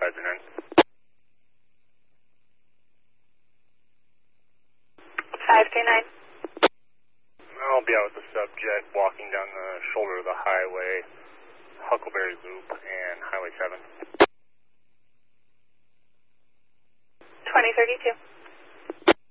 509. 539. I'll be out with the subject walking down the shoulder of the highway, Huckleberry Loop, and Highway 7. 2032.